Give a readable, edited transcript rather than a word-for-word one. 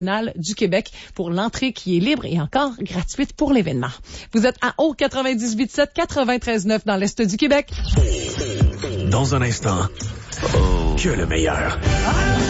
du Québec pour l'entrée qui est libre et encore gratuite pour l'événement. Vous êtes à Haut 98.7, 93.9 dans l'Est du Québec. Dans un instant, que le meilleur.